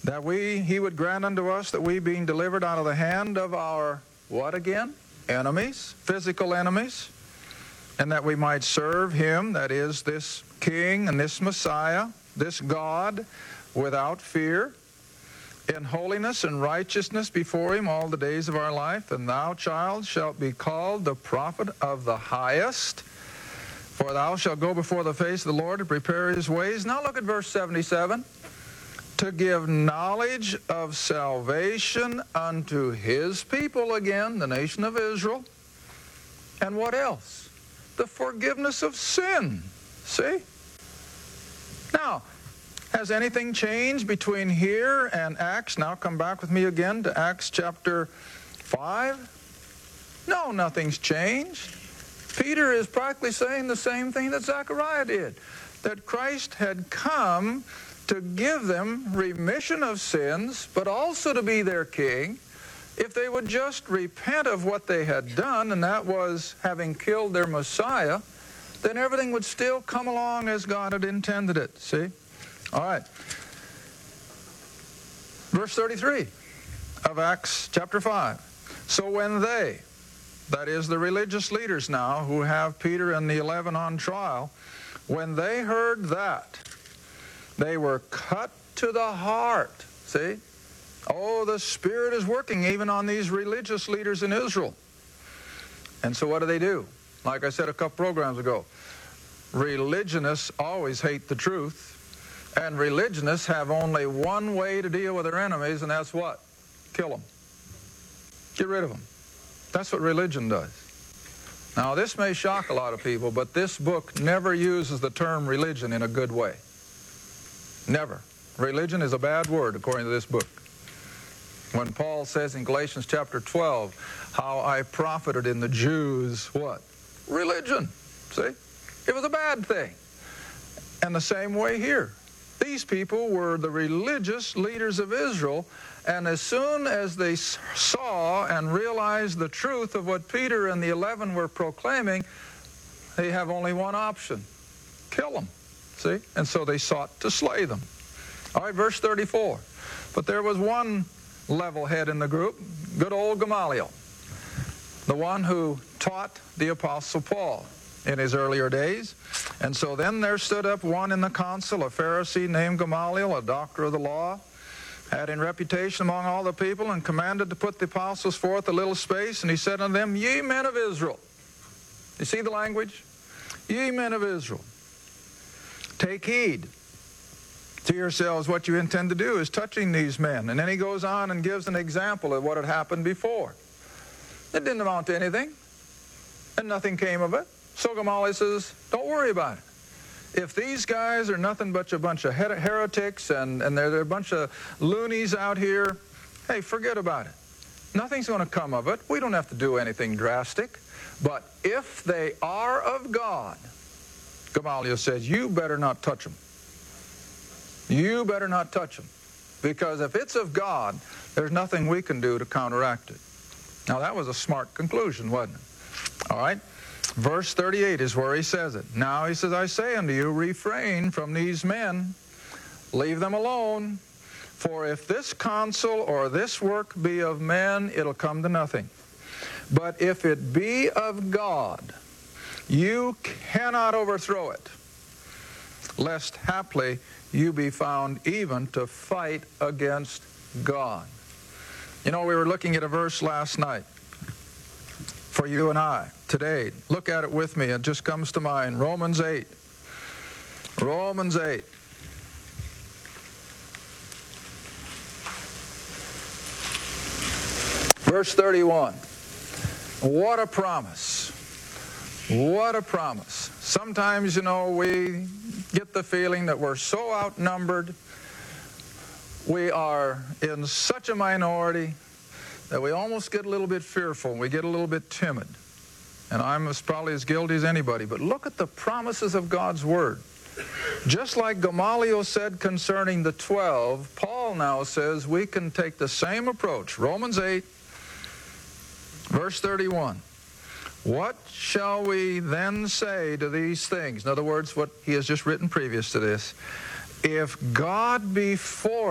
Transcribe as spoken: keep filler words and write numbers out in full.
That we, he would grant unto us that we being delivered out of the hand of our, what again? Enemies, physical enemies, and that we might serve him, that is, this King and this Messiah, this God, without fear, in holiness and righteousness before him all the days of our life. And thou, child, shalt be called the prophet of the highest, for thou shalt go before the face of the Lord to prepare his ways. Now look at verse seventy-seven. To give knowledge of salvation unto his people, again, the nation of Israel. And what else? The forgiveness of sin. See? Now, has anything changed between here and Acts? Now come back with me again to Acts chapter five. No, nothing's changed. Peter is practically saying the same thing that Zechariah did, that Christ had come to give them remission of sins, but also to be their king, if they would just repent of what they had done, and that was having killed their Messiah, then everything would still come along as God had intended it. See? All right. Verse thirty-three of Acts chapter five. So when they, that is the religious leaders now who have Peter and the eleven on trial, when they heard that, they were cut to the heart. See? Oh, the Spirit is working even on these religious leaders in Israel. And so what do they do? Like I said a couple programs ago, religionists always hate the truth, and religionists have only one way to deal with their enemies, and that's what? Kill them. Get rid of them. That's what religion does. Now, this may shock a lot of people, but this book never uses the term religion in a good way. Never. Religion is a bad word according to this book. When Paul says in Galatians chapter twelve, how I profited in the Jews, what? Religion. See? It was a bad thing. And the same way here. These people were the religious leaders of Israel, and as soon as they saw and realized the truth of what Peter and the eleven were proclaiming, they have only one option. Kill them. See? And so they sought to slay them. All right, verse thirty-four. But there was one level head in the group, good old Gamaliel, the one who taught the Apostle Paul in his earlier days. And so then there stood up one in the council, a Pharisee named Gamaliel, a doctor of the law, had in reputation among all the people, and commanded to put the apostles forth a little space. And he said unto them, Ye men of Israel. You see the language? Ye men of Israel. Take heed to yourselves what you intend to do is touching these men. And then he goes on and gives an example of what had happened before. It didn't amount to anything, and nothing came of it. So Gamaliel says, don't worry about it. If these guys are nothing but a bunch of her heretics and, and they're, they're a bunch of loonies out here, hey, forget about it. Nothing's going to come of it. We don't have to do anything drastic. But if they are of God, Gamaliel says, you better not touch them. You better not touch them. Because if it's of God, there's nothing we can do to counteract it. Now, that was a smart conclusion, wasn't it? All right. Verse thirty-eight is where he says it. Now, he says, I say unto you, refrain from these men. Leave them alone. For if this counsel or this work be of men, it'll come to nothing. But if it be of God, you cannot overthrow it, lest haply you be found even to fight against God. You know, we were looking at a verse last night for you and I today. Look at it with me. It just comes to mind. Romans eight. Romans eight. Verse thirty-one. What a promise. What a promise. Sometimes, you know, we get the feeling that we're so outnumbered, we are in such a minority that we almost get a little bit fearful. We get a little bit timid. And I'm as probably as guilty as anybody. But look at the promises of God's Word. Just like Gamaliel said concerning the twelve, Paul now says we can take the same approach. Romans eight, verse thirty-one. What shall we then say to these things? In other words, what he has just written previous to this. If God be for